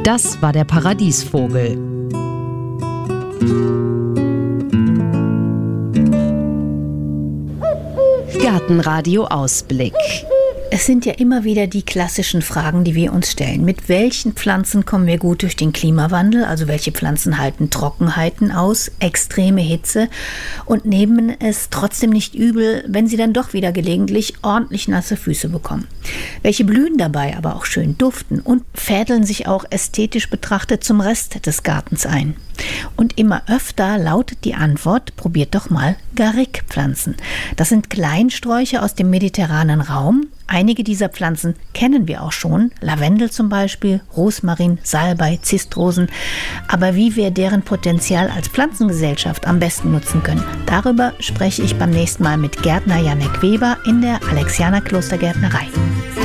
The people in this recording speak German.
Das war der Paradiesvogel. Gartenradio Ausblick. Es sind ja immer wieder die klassischen Fragen, die wir uns stellen. Mit welchen Pflanzen kommen wir gut durch den Klimawandel? Also welche Pflanzen halten Trockenheiten aus, extreme Hitze und nehmen es trotzdem nicht übel, wenn sie dann doch wieder gelegentlich ordentlich nasse Füße bekommen? Welche blühen dabei aber auch schön duften und fädeln sich auch ästhetisch betrachtet zum Rest des Gartens ein? Und immer öfter lautet die Antwort, probiert doch mal Garrick-Pflanzen. Das sind Kleinsträucher aus dem mediterranen Raum. Einige dieser Pflanzen kennen wir auch schon, Lavendel zum Beispiel, Rosmarin, Salbei, Zistrosen. Aber wie wir deren Potenzial als Pflanzengesellschaft am besten nutzen können, darüber spreche ich beim nächsten Mal mit Gärtner Janek Weber in der Alexianer Klostergärtnerei.